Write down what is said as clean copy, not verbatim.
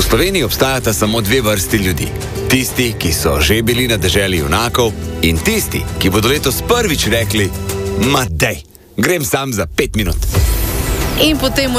Sloveniji obstajata samo dve vrsti ljudi. Tisti, ki so že bili na deželi junakov, in tisti, ki bodo letos prvič rekli: "Ma dej, grem sam za 5 minut." In potem